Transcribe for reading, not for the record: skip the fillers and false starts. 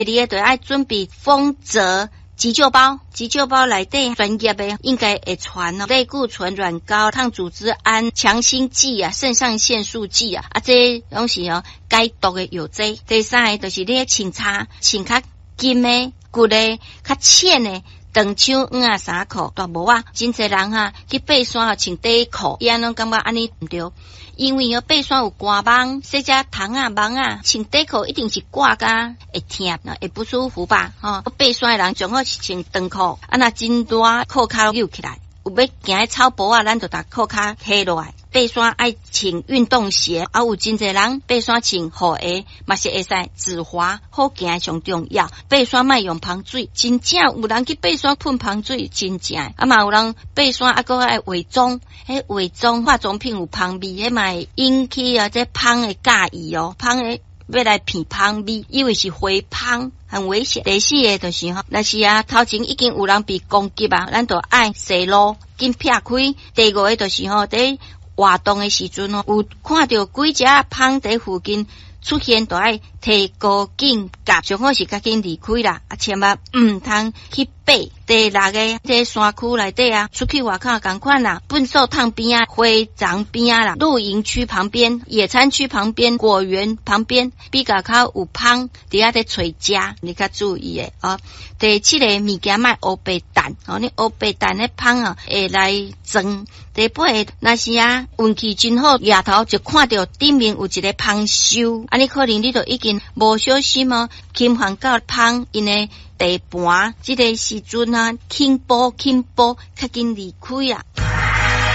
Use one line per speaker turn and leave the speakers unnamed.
你个就爱准备丰泽急救包，急救包内底专业的应该会传哦，类固醇、软膏、抗组织胺、强心剂啊、肾上腺素剂啊，这拢是哦解毒的药剂。第三个就是你清擦，清较金的、骨的、较浅的。长手啊衫裤大帽啊，真侪人哈去爬山穿短裤，伊安拢感觉安尼毋对，因为爬山有寒芒、细只虫啊、蚊啊，穿短裤一定是挂甲会痛，会不舒服吧？爬山的人最好是穿长裤，若真大裤脚扭起来，有要行喺草坡啊，咱就把裤脚下落来。爬山爱穿运动鞋，有真侪人爬山穿护鞋，嘛是会使止滑好行上重要。爬山莫用芳水，真正有人去爬山喷芳水，真正嘛有人爬山还佫爱化妆，化妆化妆品有芳味，迄嘛会引起这芳的介意哦，芳的要来骗芳味，以为是回芳。很危险。第四个就是若是头前已经有人被攻击啊，咱就爱细路紧撇开。第五个就是在活动的时阵有看到几只芳在附近出现，就爱提高警觉，最好是较紧离开啦，千万唔通去爬。第六个在山区内底出去外口同款啦，粪扫桶边火场边啦，露营区旁边、野餐区旁边、果园旁边，比较靠有芳伫遐在找食，你较注意的哦。第七个物件卖乌白蛋你乌白蛋的芳会来装。第八个若是运气真好，夜头就看到顶面有一个芳树，你可能你就已经无小心侵犯到芳因的地盘，这个时阵轻薄较紧离开啊。